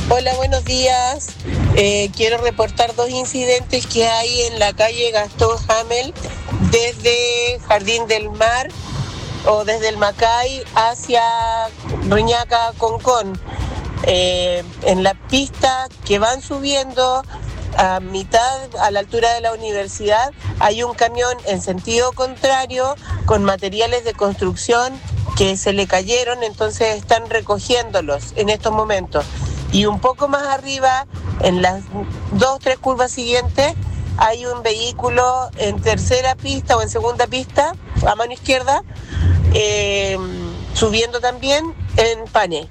Hola, buenos días. Quiero reportar 2 incidentes que hay en la calle Gastón Hamel desde Jardín del Mar o desde el Macay hacia Reñaca Concón. En la pista que van subiendo a mitad, a la altura de la universidad, hay un camión en sentido contrario con materiales de construcción que se le cayeron, entonces están recogiéndolos en estos momentos. Y un poco más arriba, en las 2-3 curvas siguientes, hay un vehículo en tercera pista o en segunda pista, a mano izquierda, subiendo también en Pané.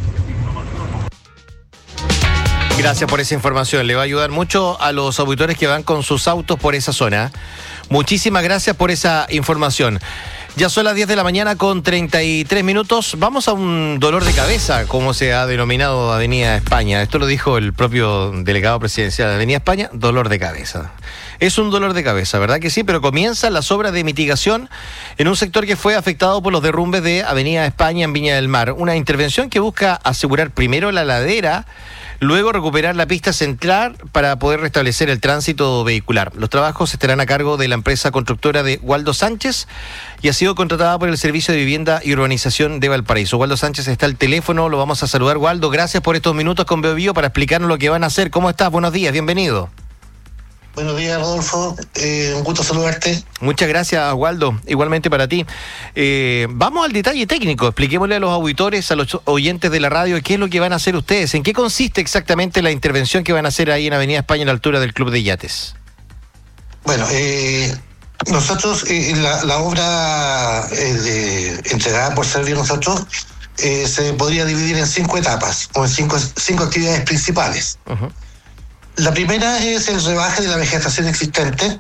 Gracias por esa información. Le va a ayudar mucho a los auditores que van con sus autos por esa zona. Muchísimas gracias por esa información. Ya son las 10 de la mañana con 33 minutos. Vamos a un dolor de cabeza, como se ha denominado Avenida España. Esto lo dijo el propio delegado presidencial de Avenida España, dolor de cabeza. Es un dolor de cabeza, ¿verdad que sí? Pero comienzan las obras de mitigación en un sector que fue afectado por los derrumbes de Avenida España en Viña del Mar. Una intervención que busca asegurar primero la ladera, luego recuperar la pista central para poder restablecer el tránsito vehicular. Los trabajos estarán a cargo de la empresa constructora de Waldo Sánchez y ha sido contratada por el Servicio de Vivienda y Urbanización de Valparaíso. Waldo Sánchez está al teléfono, lo vamos a saludar. Waldo, gracias por estos minutos con BioBio para explicarnos lo que van a hacer. ¿Cómo estás? Buenos días, bienvenido. Buenos días, Rodolfo. Un gusto saludarte. Muchas gracias, Waldo. Igualmente para ti. Vamos al detalle técnico. Expliquémosle a los auditores, a los oyentes de la radio, qué es lo que van a hacer ustedes. ¿En qué consiste exactamente la intervención que van a hacer ahí en Avenida España, a la altura del Club de Yates? Bueno, nosotros, la obra entregada por Servio nosotros, se podría dividir en 5 etapas, o en cinco actividades principales. Uh-huh. La primera es el rebaje de la vegetación existente,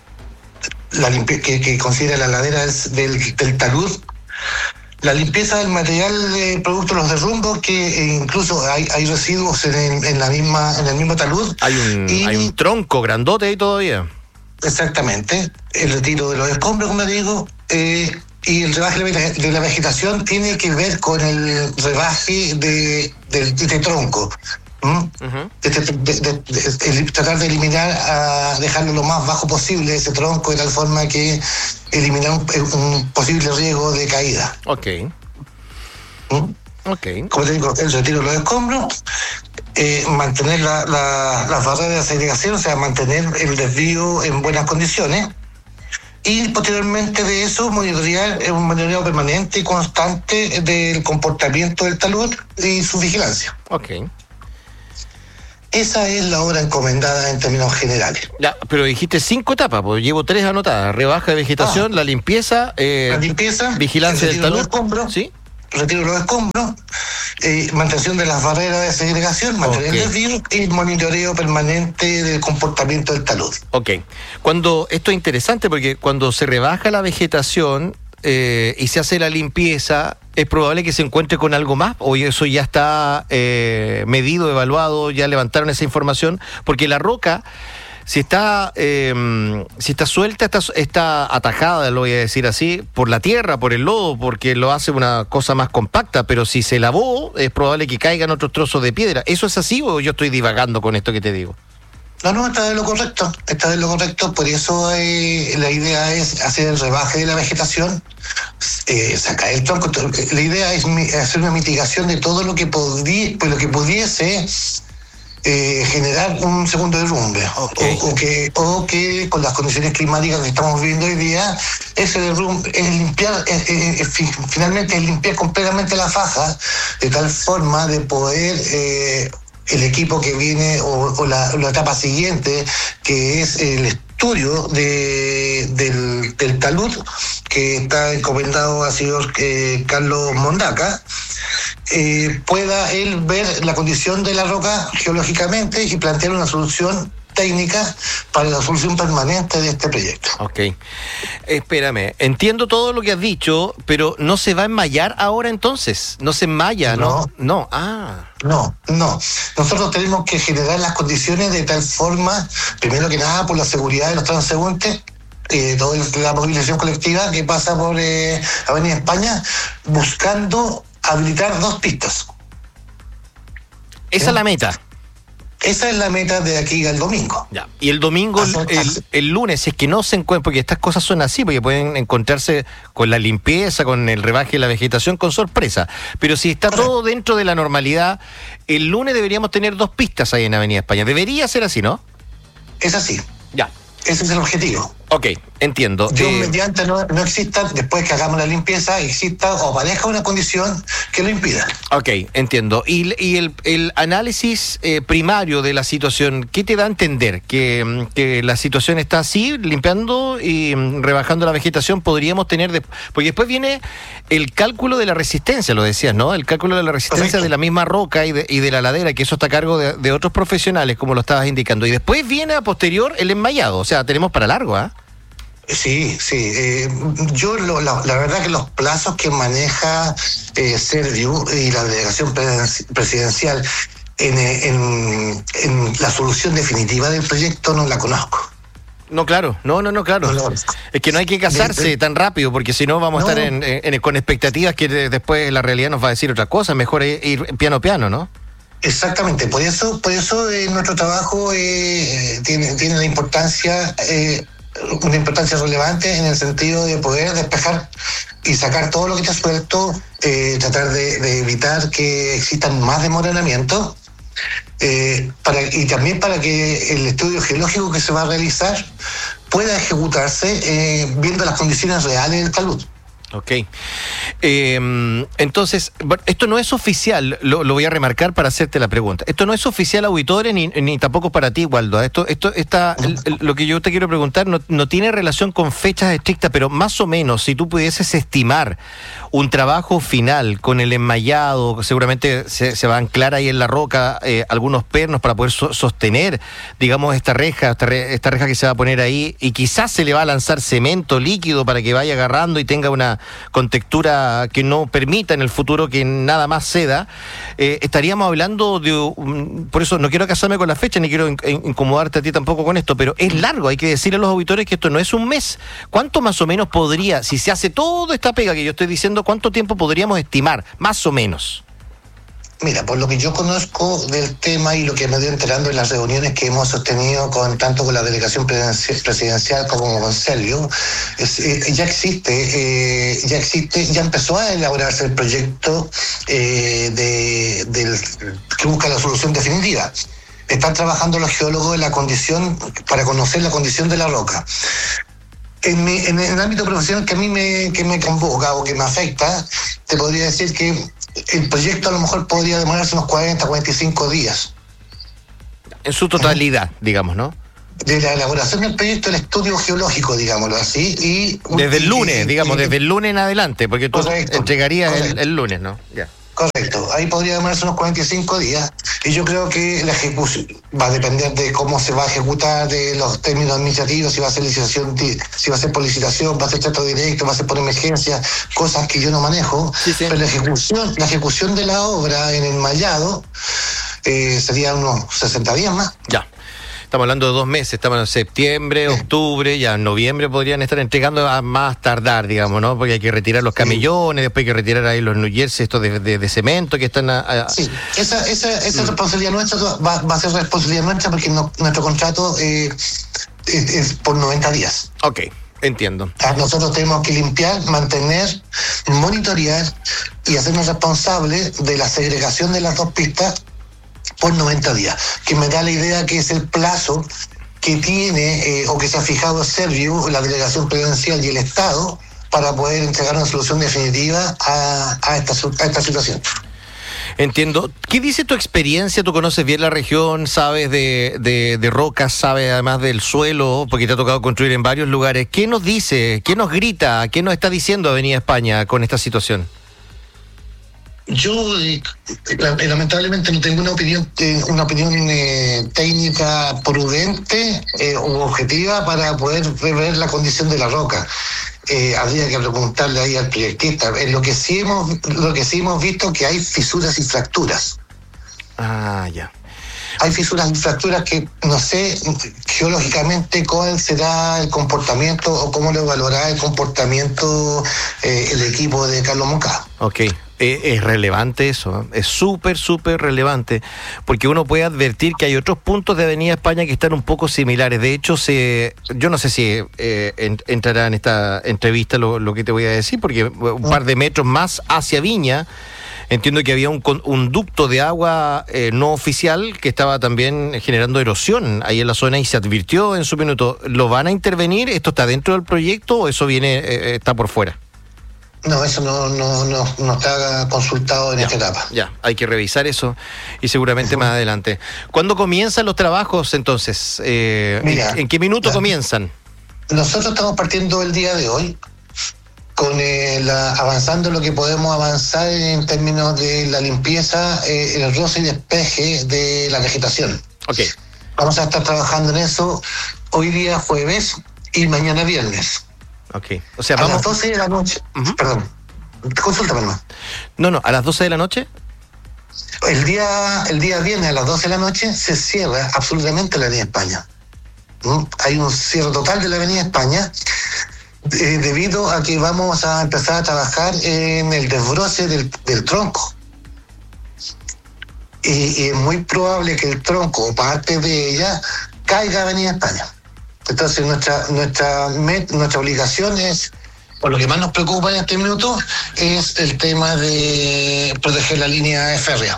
que considera la ladera del talud, la limpieza del material producto de los derrumbos, que incluso hay residuos en el mismo talud. Hay un tronco grandote ahí todavía. Exactamente. El retiro de los escombros, como digo, y el rebaje de la vegetación tiene que ver con el rebaje de tronco. Uh-huh. Tratar de eliminar, dejarlo lo más bajo posible ese tronco, de tal forma que eliminar un posible riesgo de caída. Okay. Como te digo, el retiro de los escombros, mantener las barreras de segregación, o sea, mantener el desvío en buenas condiciones, y posteriormente de eso monitorear un monitoreo permanente y constante del comportamiento del talud y su vigilancia. Okay. Esa es la obra encomendada en términos generales. Ya, pero dijiste 5 etapas, pues llevo 3 anotadas: rebaja de vegetación, la limpieza, vigilancia del talud, ¿sí? Retiro de los escombros, mantención de las barreras de segregación, mantener el desvío y monitoreo permanente del comportamiento del talud. Ok. Esto es interesante porque cuando se rebaja la vegetación y se hace la limpieza, ¿es probable que se encuentre con algo más? ¿O eso ya está medido, evaluado, ya levantaron esa información? Porque la roca, si está suelta, está atajada, lo voy a decir así, por la tierra, por el lodo, porque lo hace una cosa más compacta, pero si se lavó, es probable que caigan otros trozos de piedra. ¿Eso es así o yo estoy divagando con esto que te digo? No, está de lo correcto, por eso la idea es hacer el rebaje de la vegetación, sacar el tronco. La idea es hacer una mitigación de todo lo que pudiese generar un segundo derrumbe, okay. o que con las condiciones climáticas que estamos viviendo hoy día, ese derrumbe es limpiar, finalmente es limpiar completamente la faja, de tal forma de poder el equipo que viene o la etapa siguiente, que es el estudio del talud, que está encomendado al señor Carlos Mondaca, pueda él ver la condición de la roca geológicamente y plantear una solución técnica para la solución permanente de este proyecto. Ok. Espérame, entiendo todo lo que has dicho, pero ¿no se va a enmayar ahora entonces? ¿No se enmaya, no? No. No. Nosotros tenemos que generar las condiciones de tal forma, primero que nada, por la seguridad de los transeúntes, toda la movilización colectiva que pasa por Avenida España, buscando habilitar 2 pistas. Esa es la meta. Esa es la meta de aquí al domingo. Ya. Y el domingo, el lunes, si es que no se encuentran, porque estas cosas son así, porque pueden encontrarse con la limpieza, con el rebaje de la vegetación, con sorpresa. Pero si está todo dentro de la normalidad, el lunes deberíamos tener 2 pistas ahí en Avenida España. Debería ser así, ¿no? Es así. Ya. Ese es el objetivo. Ok, entiendo. Dios mediante no exista, después que hagamos la limpieza, exista o aparezca una condición que lo impida. Ok, entiendo. Y el análisis primario de la situación, ¿qué te da a entender? Que la situación está así, limpiando y rebajando la vegetación, podríamos tener... Porque después viene el cálculo de la resistencia, lo decías, ¿no? El cálculo de la resistencia Correcto. de la misma roca y de la ladera, que eso está a cargo de otros profesionales, como lo estabas indicando. Y después viene a posterior el enmayado, o sea, tenemos para largo, ¿ah? Sí. Yo la verdad que los plazos que maneja Serviu y la delegación presidencial en la solución definitiva del proyecto no la conozco. No, claro, claro. No. Es que no hay que casarse tan rápido, porque si no vamos a estar con expectativas que después la realidad nos va a decir otra cosa. Mejor ir piano a piano, ¿no? Exactamente, por eso nuestro trabajo tiene la importancia, una importancia relevante en el sentido de poder despejar y sacar todo lo que está suelto, tratar de evitar que existan más desmoronamientos, y también para que el estudio geológico que se va a realizar pueda ejecutarse viendo las condiciones reales del talud. Ok. Entonces, esto no es oficial, lo voy a remarcar para hacerte la pregunta. Esto no es oficial, auditores, ni tampoco para ti, Waldo. Esto está, lo que yo te quiero preguntar no tiene relación con fechas estrictas, pero más o menos, si tú pudieses estimar un trabajo final con el enmayado, seguramente se va a anclar ahí en la roca algunos pernos para poder sostener, digamos, esta reja que se va a poner ahí, y quizás se le va a lanzar cemento líquido para que vaya agarrando y tenga una con textura que no permita en el futuro que nada más ceda. Estaríamos hablando por eso no quiero casarme con la fecha, ni quiero incomodarte a ti tampoco con esto, pero es largo, hay que decirle a los auditores que esto no es un mes. ¿Cuánto más o menos podría, si se hace toda esta pega que yo estoy diciendo, cuánto tiempo podríamos estimar, más o menos? Mira, por lo que yo conozco del tema y lo que me dio enterando en las reuniones que hemos sostenido tanto con la delegación presidencial como con Serviu, ya empezó a elaborarse el proyecto que busca la solución definitiva. Están trabajando los geólogos en la condición, para conocer la condición de la roca. En el ámbito profesional que a mí me convoca o que me afecta, te podría decir que el proyecto a lo mejor podría demorarse unos 45 días. En su totalidad, digamos, ¿no? De la elaboración del proyecto, el estudio geológico, digámoslo así. Desde el lunes en adelante, porque tú entregarías el lunes, ¿no? Ya. Correcto, ahí podría demorarse unos 45 días, y yo creo que la ejecución va a depender de cómo se va a ejecutar, de los términos administrativos, si va a ser licitación, si va a ser por licitación, va a ser trato directo, va a ser por emergencia, cosas que yo no manejo, sí. Pero la ejecución de la obra en el enmayado sería unos 60 días más. Ya. Estamos hablando de 2 meses, estamos en septiembre, octubre, ya en noviembre podrían estar entregando a más tardar, digamos, ¿no? Porque hay que retirar los camellones, después hay que retirar ahí los nuyers estos de cemento que están... Sí, esa responsabilidad nuestra va a ser responsabilidad nuestra, porque nuestro contrato es por 90 días. Ok, entiendo. Nosotros tenemos que limpiar, mantener, monitorear y hacernos responsables de la segregación de las 2 pistas por 90 días, que me da la idea que es el plazo que tiene o que se ha fijado Serviu, la delegación presidencial y el Estado, para poder entregar una solución definitiva a esta situación. Entiendo. ¿Qué dice tu experiencia? Tú conoces bien la región, sabes de rocas, sabes además del suelo, porque te ha tocado construir en varios lugares. ¿Qué nos dice, qué nos grita, qué nos está diciendo Avenida España con esta situación? Yo lamentablemente no tengo una opinión técnica prudente o objetiva para poder ver la condición de la roca. Habría que preguntarle ahí al proyectista. Lo que sí hemos visto que hay fisuras y fracturas. Ah, ya. Hay fisuras y fracturas que no sé geológicamente cuál será el comportamiento o cómo lo evaluará el comportamiento el equipo de Carlos Moncada. Ok. Es relevante eso, es súper relevante, porque uno puede advertir que hay otros puntos de Avenida España que están un poco similares. De hecho, yo no sé si entrará en esta entrevista lo que te voy a decir, porque un par de metros más hacia Viña, entiendo que había un ducto de agua no oficial que estaba también generando erosión ahí en la zona y se advirtió en su minuto. ¿Lo van a intervenir? ¿Esto está dentro del proyecto o eso está por fuera? No, eso no está consultado en esta etapa. Ya, hay que revisar eso y seguramente más adelante. ¿Cuándo comienzan los trabajos entonces? Mira, ¿en qué minuto comienzan? Nosotros estamos partiendo el día de hoy con avanzando lo que podemos avanzar en términos de la limpieza, el roce y despeje de la vegetación. Okay. Vamos a estar trabajando en eso hoy día jueves y mañana viernes. Okay. O sea, a las 12 de la noche. Uh-huh. Perdón, consúltame hermano. No, a las 12 de la noche. El día viernes a las 12 de la noche se cierra absolutamente la Avenida España. Hay un cierre total de la Avenida España debido a que vamos a empezar a trabajar en el desbroce del tronco. Y es muy probable que el tronco o parte de ella caiga a Avenida España. Entonces nuestra obligación es, por lo que más nos preocupa en este minuto, es el tema de proteger la línea férrea.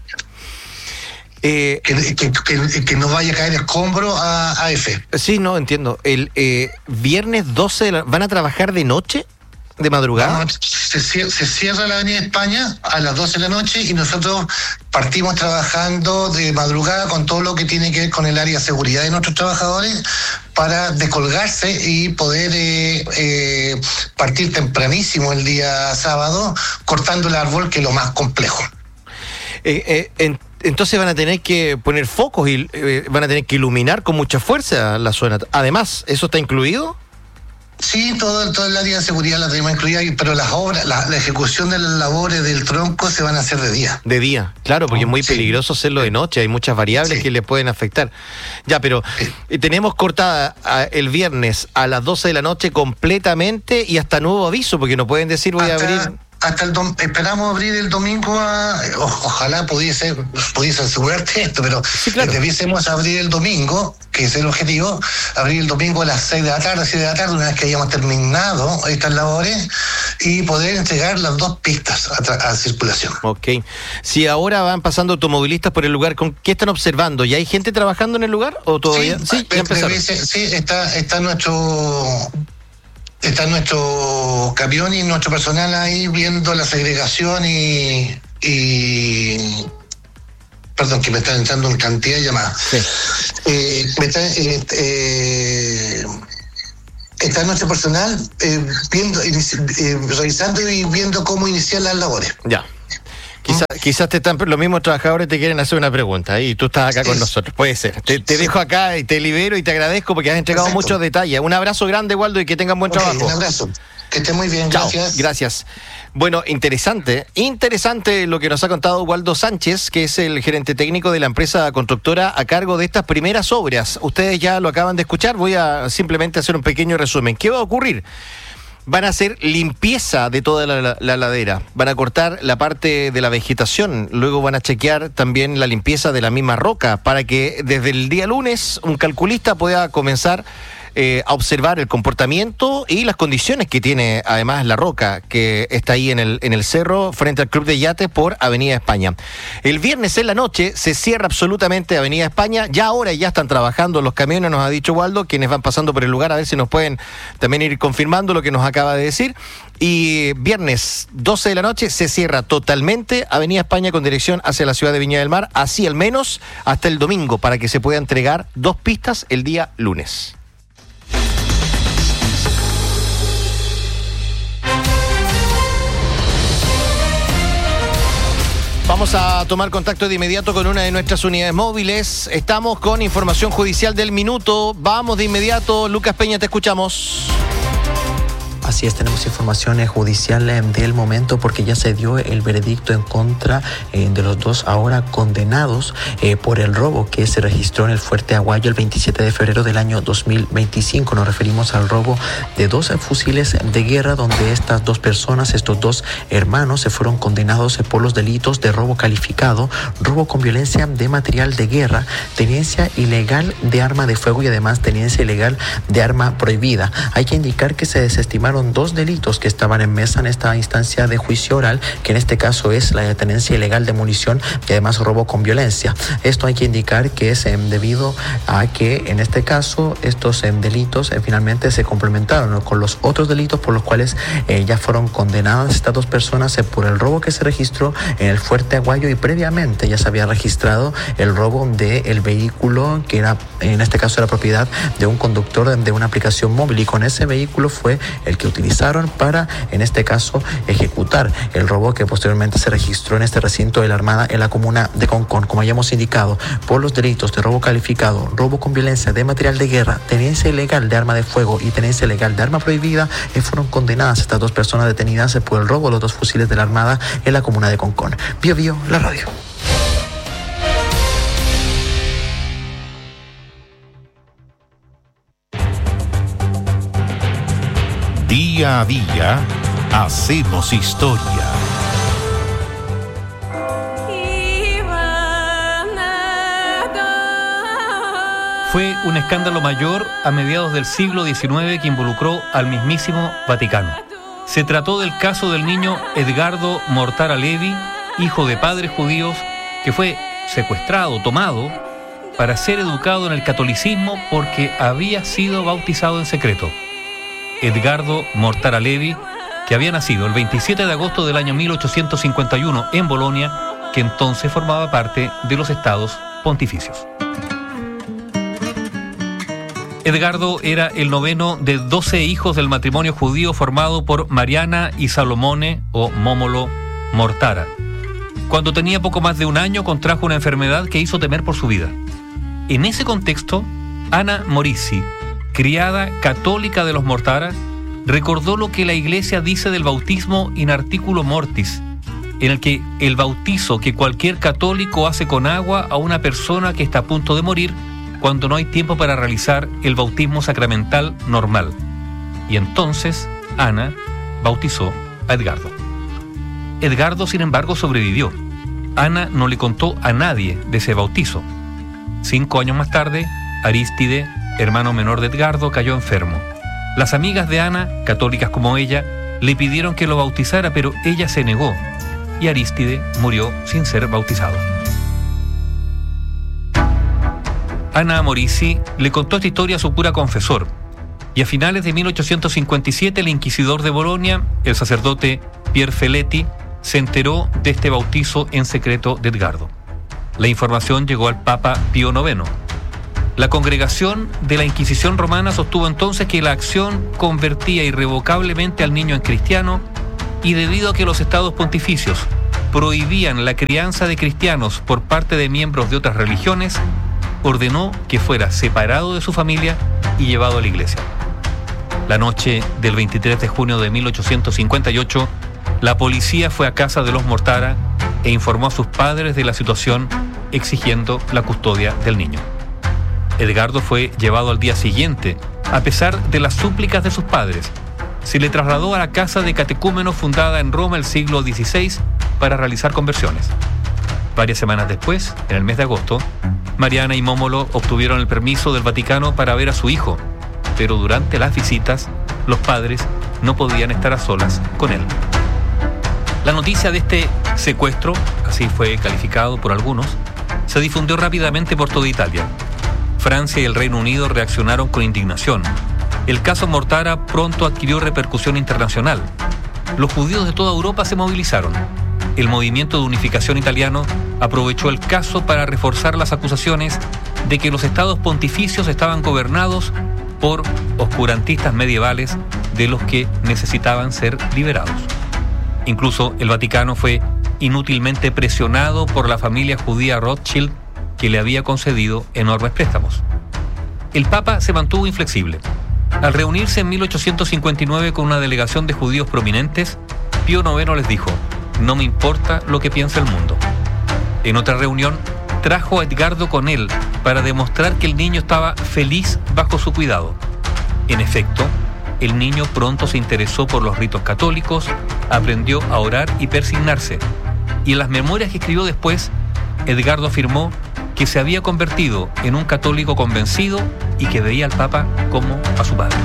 Que no vaya a caer escombro a AF. Sí, no, entiendo. El viernes 12 ¿van a trabajar de noche? ¿De madrugada? Se cierra la Avenida España a las 12 de la noche y nosotros partimos trabajando de madrugada con todo lo que tiene que ver con el área de seguridad de nuestros trabajadores para descolgarse y poder partir tempranísimo el día sábado cortando el árbol, que es lo más complejo. Entonces van a tener que poner focos y van a tener que iluminar con mucha fuerza la zona. Además, ¿eso está incluido? Sí, todo el área de seguridad la tenemos incluida, pero las obras, la ejecución de las labores del tronco se van a hacer de día. De día, claro, porque es muy peligroso hacerlo de noche, hay muchas variables que le pueden afectar. Ya, pero tenemos cortada el viernes a las 12 de la noche completamente y hasta nuevo aviso, porque no pueden decir voy a abrir... Esperamos abrir el domingo, ojalá pudiese asegurarte esto, pero sí, claro, debiésemos abrir el domingo, que es el objetivo, abrir el domingo a las 6 de la tarde, 7 de la tarde, una vez que hayamos terminado estas labores, y poder entregar las 2 pistas a circulación. Ok. Si ahora van pasando automovilistas por el lugar, ¿con qué están observando? ¿Ya hay gente trabajando en el lugar o todavía? Sí, ya empezaron. Está nuestro camión y nuestro personal ahí viendo la segregación y perdón, que me están entrando en cantidad de llamadas. Sí. Está nuestro personal viendo, revisando y viendo cómo iniciar las labores. Ya. Quizás los mismos trabajadores te quieren hacer una pregunta y tú estás acá con nosotros. Puede ser. Te dejo acá y te libero y te agradezco porque has entregado muchos detalles. Un abrazo grande, Waldo, y que tengan buen trabajo. Un abrazo. Que esté muy bien. Chao. Gracias. Gracias. Bueno, interesante lo que nos ha contado Waldo Sánchez, que es el gerente técnico de la empresa constructora a cargo de estas primeras obras. Ustedes ya lo acaban de escuchar. Voy a simplemente hacer un pequeño resumen. ¿Qué va a ocurrir? Van a hacer limpieza de toda la ladera, van a cortar la parte de la vegetación, luego van a chequear también la limpieza de la misma roca para que desde el día lunes un calculista pueda comenzar a observar el comportamiento y las condiciones que tiene además la roca que está ahí en el cerro frente al Club de Yates por Avenida España. El viernes en la noche se cierra absolutamente Avenida España, ya ahora ya están trabajando los camiones, nos ha dicho Waldo, quienes van pasando por el lugar, a ver si nos pueden también ir confirmando lo que nos acaba de decir. Y viernes 12 de la noche se cierra totalmente Avenida España con dirección hacia la ciudad de Viña del Mar, así al menos hasta el domingo, para que se pueda entregar 2 pistas el día lunes. Vamos a tomar contacto de inmediato con una de nuestras unidades móviles. Estamos con información judicial del minuto. Vamos de inmediato. Lucas Peña, te escuchamos. Así es, tenemos información judicial del momento porque ya se dio el veredicto en contra de los dos ahora condenados por el robo que se registró en el Fuerte Aguayo el 27 de febrero del año 2025. Nos referimos al robo de 2 fusiles de guerra donde estas dos personas, estos dos hermanos, se fueron condenados por los delitos de robo calificado, robo con violencia de material de guerra, tenencia ilegal de arma de fuego y además tenencia ilegal de arma prohibida. Hay que indicar que se desestimaron 2 delitos que estaban en mesa en esta instancia de juicio oral, que en este caso es la tenencia ilegal de munición y además robo con violencia. Esto hay que indicar que es debido a que en este caso estos delitos finalmente se complementaron con los otros delitos por los cuales ya fueron condenadas estas 2 personas por el robo que se registró en el Fuerte Aguayo y previamente ya se había registrado el robo del vehículo que era, en este caso era propiedad de un conductor de una aplicación móvil y con ese vehículo fue el que utilizaron para, en este caso, ejecutar el robo que posteriormente se registró en este recinto de la Armada en la comuna de Concón. Como ya hemos indicado, por los delitos de robo calificado, robo con violencia de material de guerra, tenencia ilegal de arma de fuego y tenencia ilegal de arma prohibida, fueron condenadas estas 2 personas detenidas por el robo de los 2 fusiles de la Armada en la comuna de Concón. Bio Bio, la radio. Día a día, hacemos historia. Fue un escándalo mayor a mediados del siglo XIX que involucró al mismísimo Vaticano. Se trató del caso del niño Edgardo Mortara Levi, hijo de padres judíos, que fue secuestrado, tomado, para ser educado en el catolicismo porque había sido bautizado en secreto. Edgardo Mortara Levi, que había nacido el 27 de agosto del año 1851 en Bolonia, que entonces formaba parte de los estados pontificios. Edgardo era el 9º de 12 hijos del matrimonio judío formado por Mariana y Salomone o Mómolo Mortara. Cuando tenía poco más de un año contrajo una enfermedad que hizo temer por su vida. En ese contexto, Anna Morisi, criada católica de los Mortara, recordó lo que la Iglesia dice del bautismo in articulo mortis, en el que el bautizo que cualquier católico hace con agua a una persona que está a punto de morir cuando no hay tiempo para realizar el bautismo sacramental normal. Y entonces Ana bautizó a Edgardo. Edgardo, sin embargo, sobrevivió. Ana no le contó a nadie de ese bautizo. 5 años más tarde, Arístide, hermano menor de Edgardo, cayó enfermo. Las amigas de Ana, católicas como ella, le pidieron que lo bautizara, pero ella se negó y Arístide murió sin ser bautizado. Anna Morisi le contó esta historia a su cura confesor y a finales de 1857 el inquisidor de Bolonia, el sacerdote Pier Feletti, se enteró de este bautizo en secreto de Edgardo. La información llegó al Papa Pío IX. La congregación de la Inquisición romana sostuvo entonces que la acción convertía irrevocablemente al niño en cristiano y debido a que los estados pontificios prohibían la crianza de cristianos por parte de miembros de otras religiones, ordenó que fuera separado de su familia y llevado a la iglesia. La noche del 23 de junio de 1858, la policía fue a casa de los Mortara e informó a sus padres de la situación, exigiendo la custodia del niño. Edgardo fue llevado al día siguiente, a pesar de las súplicas de sus padres. Se le trasladó a la casa de catecúmenos fundada en Roma el siglo XVI para realizar conversiones. Varias semanas después, en el mes de agosto, Mariana y Mómolo obtuvieron el permiso del Vaticano para ver a su hijo, pero durante las visitas, los padres no podían estar a solas con él. La noticia de este secuestro, así fue calificado por algunos, se difundió rápidamente por toda Italia. Francia y el Reino Unido reaccionaron con indignación. El caso Mortara pronto adquirió repercusión internacional. Los judíos de toda Europa se movilizaron. El movimiento de unificación italiano aprovechó el caso para reforzar las acusaciones de que los estados pontificios estaban gobernados por oscurantistas medievales de los que necesitaban ser liberados. Incluso el Vaticano fue inútilmente presionado por la familia judía Rothschild, que le había concedido enormes préstamos. El Papa se mantuvo inflexible. Al reunirse en 1859 con una delegación de judíos prominentes, Pío IX les dijo: no me importa lo que piense el mundo. En otra reunión, trajo a Edgardo con él para demostrar que el niño estaba feliz bajo su cuidado. En efecto, el niño pronto se interesó por los ritos católicos, aprendió a orar y persignarse, y en las memorias que escribió después, Edgardo afirmó que se había convertido en un católico convencido y que veía al Papa como a su padre.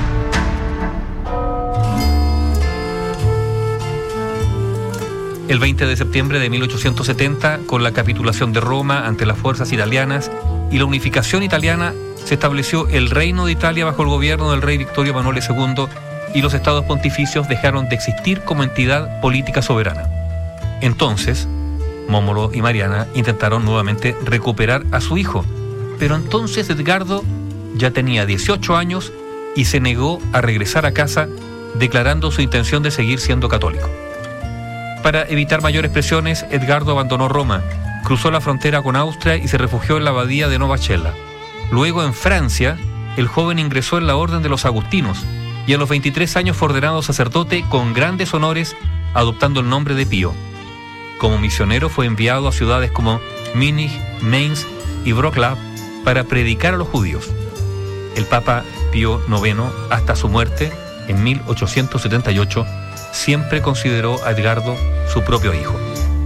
El 20 de septiembre de 1870, con la capitulación de Roma ante las fuerzas italianas y la unificación italiana, se estableció el Reino de Italia bajo el gobierno del rey Vittorio Emanuele II y los estados pontificios dejaron de existir como entidad política soberana. Entonces, Mómolo y Mariana intentaron nuevamente recuperar a su hijo, pero entonces Edgardo ya tenía 18 años y se negó a regresar a casa, declarando su intención de seguir siendo católico. Para evitar mayores presiones, Edgardo abandonó Roma, cruzó la frontera con Austria y se refugió en la abadía de Nova Cella. Luego, en Francia, el joven ingresó en la Orden de los Agustinos y a los 23 años fue ordenado sacerdote con grandes honores, adoptando el nombre de Pío. Como misionero fue enviado a ciudades como Múnich, Mainz y Wrocław para predicar a los judíos. El Papa Pío IX, hasta su muerte en 1878, siempre consideró a Edgardo su propio hijo.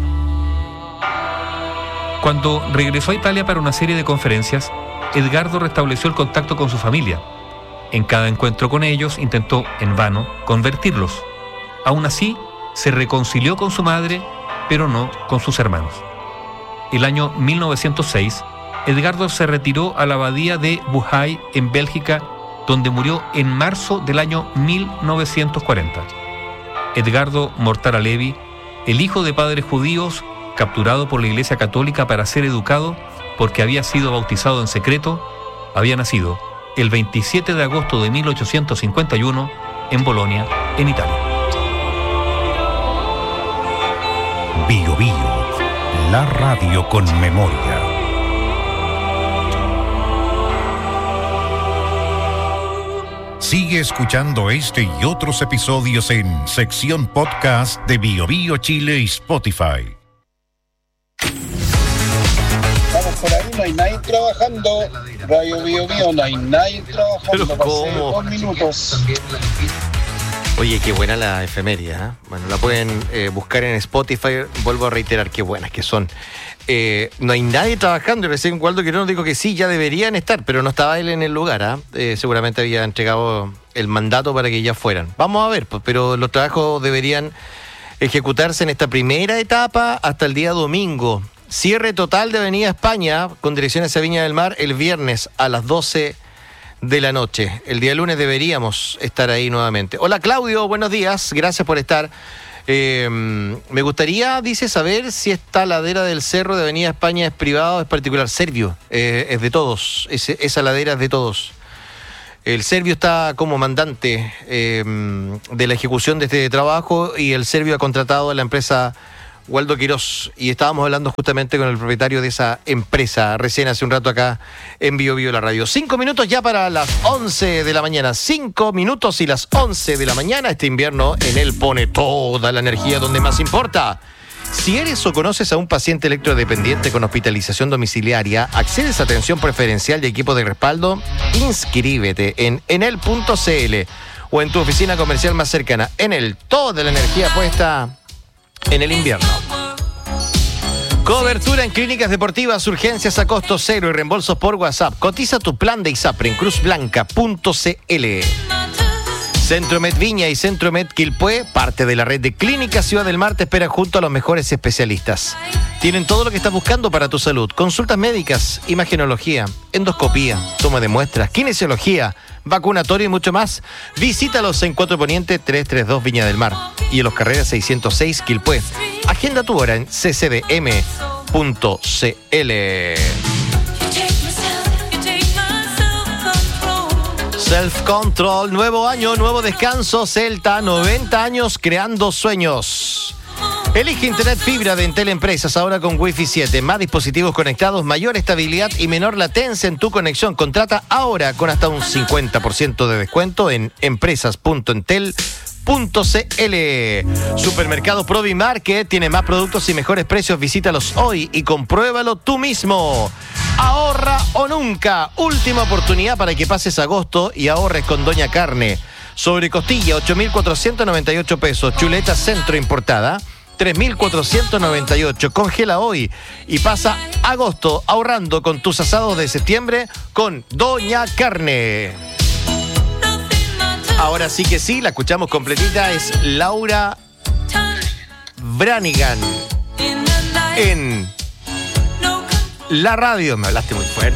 Cuando regresó a Italia para una serie de conferencias, Edgardo restableció el contacto con su familia. En cada encuentro con ellos intentó, en vano, convertirlos. Aún así, se reconcilió con su madre, pero no con sus hermanos. El año 1906, Edgardo se retiró a la abadía de Buhay, en Bélgica, donde murió en marzo del año 1940. Edgardo Mortara Levi, el hijo de padres judíos, capturado por la Iglesia Católica para ser educado porque había sido bautizado en secreto, había nacido el 27 de agosto de 1851 en Bolonia, en Italia. Bio Bio, la radio con memoria. Sigue escuchando este y otros episodios en sección podcast de Bio Bio Chile y Spotify. Vamos por ahí, no hay nadie trabajando. Radio Bio Bio, no hay nadie trabajando. Pero ¿cómo? 2 minutos. Oye, qué buena la efeméride, ¿eh? Bueno, la pueden buscar en Spotify. Vuelvo a reiterar qué buenas que son. No hay nadie trabajando y recién Waldo Quirón dijo que sí, ya deberían estar, pero no estaba él en el lugar, seguramente había entregado el mandato para que ya fueran. Vamos a ver, pues, pero los trabajos deberían ejecutarse en esta primera etapa hasta el día domingo. Cierre total de Avenida España con dirección hacia Viña del Mar el viernes a las 12 de la noche. El día lunes deberíamos estar ahí nuevamente. Hola Claudio, buenos días, gracias por estar. Me gustaría, dice, saber si esta ladera del cerro de Avenida España es privado o es particular. Servio, es de todos, esa ladera es de todos. El Servio está como mandante de la ejecución de este trabajo y el Servio ha contratado a la empresa Waldo Quirós y estábamos hablando justamente con el propietario de esa empresa recién hace un rato acá en Bio Bio la radio. 5 minutos ya para las 11 de la mañana. 5 minutos y las 11 de la mañana. Este invierno en él pone toda la energía donde más importa. Si eres o conoces a un paciente electrodependiente con hospitalización domiciliaria, accedes a atención preferencial y equipo de respaldo, inscríbete en enel.cl o en tu oficina comercial más cercana. Enel, toda la energía puesta en el invierno. Cobertura en clínicas deportivas, urgencias a costo cero y reembolsos por WhatsApp. Cotiza tu plan de ISAPRE en cruzblanca.cl. Centromed Viña y Centromed Quilpué, parte de la red de Clínicas Ciudad del Mar, te esperan junto a los mejores especialistas. Tienen todo lo que estás buscando para tu salud. Consultas médicas, imagenología, endoscopía, toma de muestras, kinesiología, vacunatorio y mucho más. Visítalos en 4 Poniente 332 Viña del Mar y en Los Carreras 606 Quilpué. Agenda tu hora en ccdm.cl. Self Control, nuevo año, nuevo descanso, Celta, 90 años creando sueños. Elige Internet Fibra de Entel Empresas, ahora con Wi-Fi 7. Más dispositivos conectados, mayor estabilidad y menor latencia en tu conexión. Contrata ahora con hasta un 50% de descuento en empresas.entel.cl. Supermercado Provimarket tiene más productos y mejores precios. Visítalos hoy y compruébalo tú mismo. Ahorra o nunca. Última oportunidad para que pases agosto y ahorres con Doña Carne. Sobrecostilla, 8.498 pesos. Chuleta Centro importada, 3.498. Congela hoy y pasa agosto ahorrando con tus asados de septiembre con Doña Carne. Ahora sí que sí, la escuchamos completita. Es Laura Branigan en la radio. Me hablaste muy fuerte.